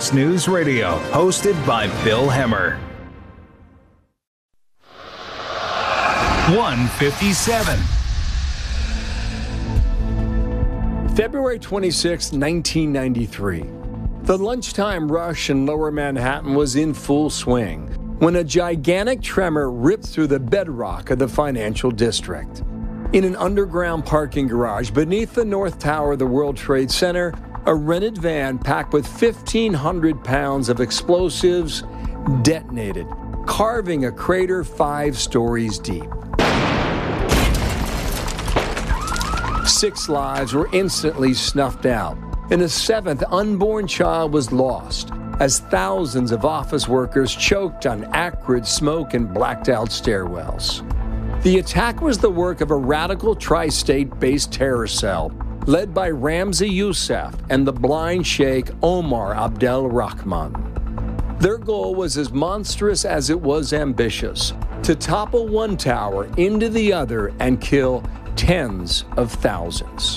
Fox News Radio, hosted by Bill Hemmer. 157. February 26, 1993. The lunchtime rush in Lower Manhattan was in full swing when a gigantic tremor ripped through the bedrock of the financial district. In an underground parking garage beneath the North Tower of the World Trade Center, a rented van packed with 1,500 pounds of explosives detonated, carving a crater 5 stories deep. 6 lives were instantly snuffed out, and a 7th unborn child was lost as thousands of office workers choked on acrid smoke and blacked out stairwells. The attack was the work of a radical tri-state-based terror cell led by Ramzi Youssef and the blind sheikh Omar Abdel Rahman. Their goal was as monstrous as it was ambitious: to topple one tower into the other and kill tens of thousands.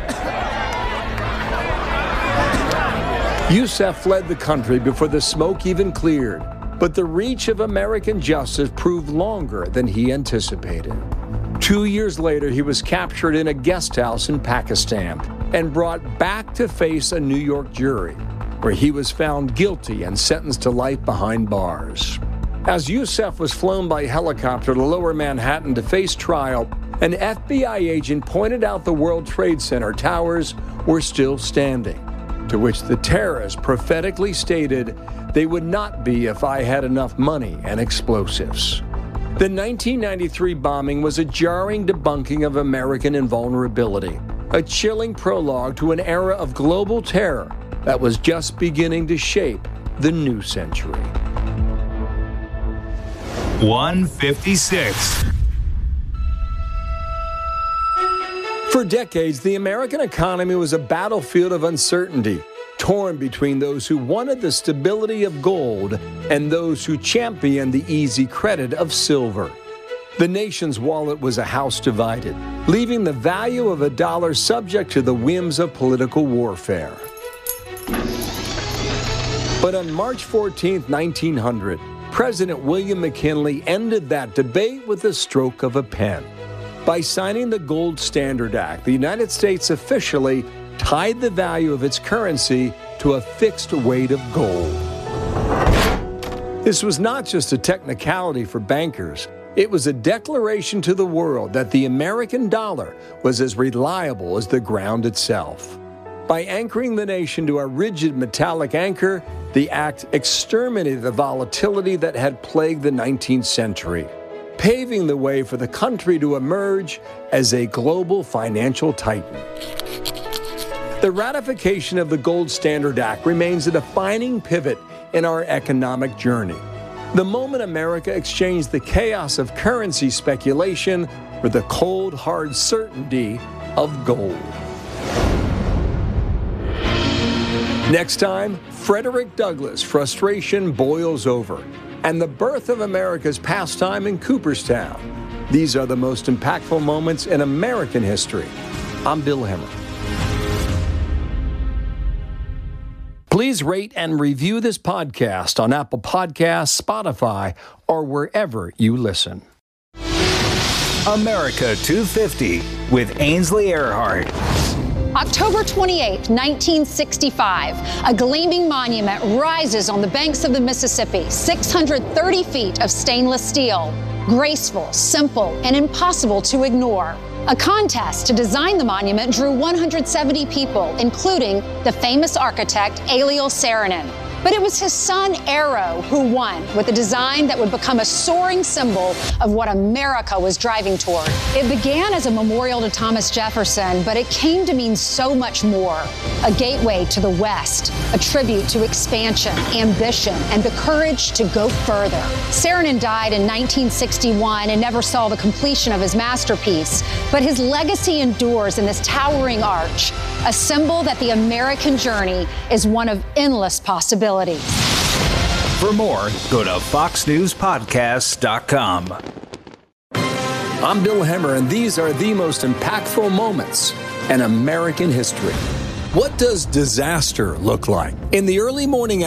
Youssef fled the country before the smoke even cleared, but the reach of American justice proved longer than he anticipated. 2 years later, he was captured in a guest house in Pakistan and brought back to face a New York jury, where he was found guilty and sentenced to life behind bars. As Youssef was flown by helicopter to Lower Manhattan to face trial, an FBI agent pointed out the World Trade Center towers were still standing, to which the terrorist prophetically stated, "They would not be if I had enough money and explosives." The 1993 bombing was a jarring debunking of American invulnerability, a chilling prologue to an era of global terror that was just beginning to shape the new century. 156. For decades, the American economy was a battlefield of uncertainty, torn between those who wanted the stability of gold and those who championed the easy credit of silver. The nation's wallet was a house divided, leaving the value of a dollar subject to the whims of political warfare. But on March 14, 1900, President William McKinley ended that debate with the stroke of a pen. By signing the Gold Standard Act, the United States officially tied the value of its currency to a fixed weight of gold. This was not just a technicality for bankers. It was a declaration to the world that the American dollar was as reliable as the ground itself. By anchoring the nation to a rigid metallic anchor, the act exterminated the volatility that had plagued the 19th century, paving the way for the country to emerge as a global financial titan. The ratification of the Gold Standard Act remains a defining pivot in our economic journey. The moment America exchanged the chaos of currency speculation for the cold, hard certainty of gold. Next time, Frederick Douglass' frustration boils over, and the birth of America's pastime in Cooperstown. These are the most impactful moments in American history. I'm Bill Hemmer. Please rate and review this podcast on Apple Podcasts, Spotify, or wherever you listen. America 250 with Ainsley Earhart. October 28, 1965, a gleaming monument rises on the banks of the Mississippi, 630 feet of stainless steel. Graceful, simple, and impossible to ignore. A contest to design the monument drew 170 people, including the famous architect Eliel Saarinen. But it was his son, Arrow, who won with a design that would become a soaring symbol of what America was driving toward. It began as a memorial to Thomas Jefferson, but it came to mean so much more. A gateway to the West, a tribute to expansion, ambition, and the courage to go further. Saarinen died in 1961 and never saw the completion of his masterpiece, but his legacy endures in this towering arch, a symbol that the American journey is one of endless possibilities. For more, go to foxnewspodcasts.com. I'm Bill Hemmer, and these are the most impactful moments in American history. What does disaster look like? In the early morning